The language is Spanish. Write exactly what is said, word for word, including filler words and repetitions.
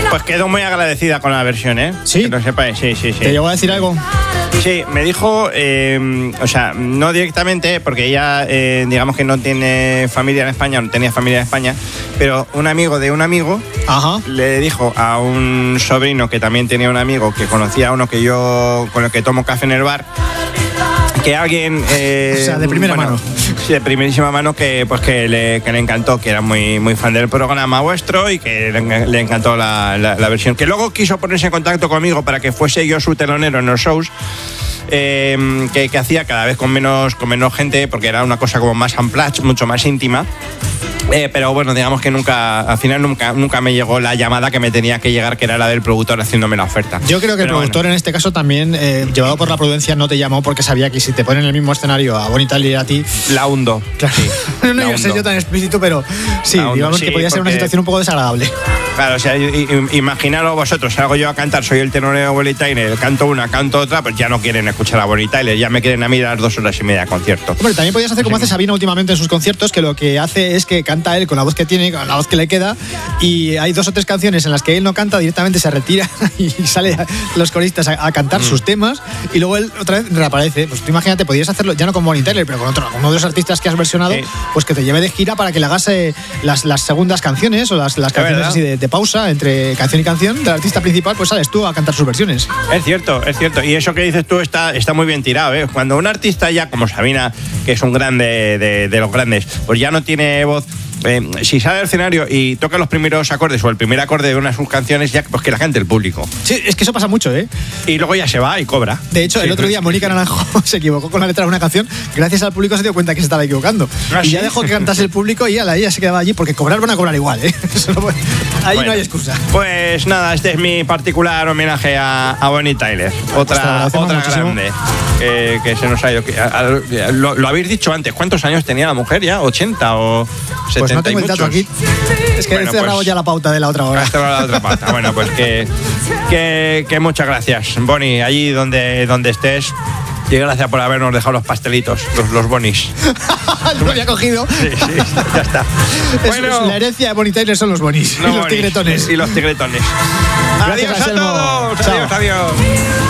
Pues quedó muy agradecida con la versión, ¿eh? ¿Sí? Que lo sepáis, sí, sí, sí. ¿Te llegó a decir algo? Sí, me dijo, eh, o sea, no directamente, porque ella, eh, digamos que no tiene familia en España, no tenía familia en España, pero un amigo de un amigo Ajá. le dijo a un sobrino que también tenía un amigo que conocía a uno que yo, con el que tomo café en el bar, que alguien... Eh, o sea, de primera bueno, mano. Sí, de primerísima mano, que pues que le, que le encantó, que era muy, muy fan del programa vuestro y que le, le encantó la, la, la versión. Que luego quiso ponerse en contacto conmigo para que fuese yo su telonero en los shows. Eh, que, que hacía cada vez con menos, con menos gente, porque era una cosa como más unplugged, mucho más íntima. Eh, pero bueno, digamos que nunca, al final nunca, nunca me llegó la llamada que me tenía que llegar, que era la del productor haciéndome la oferta. Yo creo que pero el productor bueno. en este caso también, eh, llevado por la prudencia, no te llamó porque sabía que si te ponen en el mismo escenario a Bonnie Tyler y a ti... La hundo. Claro. Sí, no la iba a ser hundo. yo tan explícito, pero sí, La hundo, digamos sí, que podía ser una porque- situación un poco desagradable. Claro, o sea, i- i- imaginaros vosotros, salgo yo a cantar, soy el tenor de Bonnie Tyler, canto una, canto otra, pues ya no quieren escuchar a Bonnie Tyler, ya me quieren a mí las dos horas y media de concierto. Hombre, también podías hacer como hace Sabina últimamente en sus conciertos, que lo que hace es que canta él con la voz que tiene, con la voz que le queda, y hay dos o tres canciones en las que él no canta, directamente se retira y sale a los coristas a, a cantar mm. sus temas, y luego él otra vez reaparece. Pues tú imagínate, podías hacerlo ya no con Bonnie Tyler, pero con otro, con uno de los artistas que has versionado, sí. Pues que te lleve de gira para que le hagas eh, las, las segundas canciones o las, las canciones así de, de pausa entre canción y canción del artista principal, pues sales tú a cantar sus versiones. Es cierto, es cierto. Y eso que dices tú está, está muy bien tirado, ¿eh? Cuando un artista ya, como Sabina, que es un grande de, de los grandes, pues ya no tiene voz... Eh, si sale al escenario y toca los primeros acordes o el primer acorde de una de sus canciones, ya pues que la cante el público. Sí, es que eso pasa mucho, ¿eh? Y luego ya se va y cobra. De hecho, sí, el otro día Mónica Naranjo se equivocó con la letra de una canción, gracias al público se dio cuenta que se estaba equivocando. ¿Ah, y sí? ya dejó que cantase el público y ala, ella se quedaba allí, porque cobrar van a cobrar igual, ¿eh? Eso no puede... Ahí bueno, no hay excusa. Pues nada, este es mi particular homenaje a, a Bonnie Tyler. Otra, pues otra muchísimo. grande eh, que se nos ha ido. Que, a, a, lo, lo habéis dicho antes, ¿cuántos años tenía la mujer ya? ¿ochenta o setenta? Pues no tengo el dato aquí. Es que bueno, he cerrado pues, ya la pauta de la otra hora. Has cerrado la otra pauta. Bueno, pues que, que, que muchas gracias, Bonnie, allí donde, donde estés. Y gracias por habernos dejado los pastelitos, los, los bonis. Lo había cogido. Sí, sí, ya está. Bueno, la herencia de Bonnie Tyler son los bonis. No y los bonis, tigretones. Y los tigretones. Gracias, Adiós a Anselmo. todos. Chao. Adiós, adiós.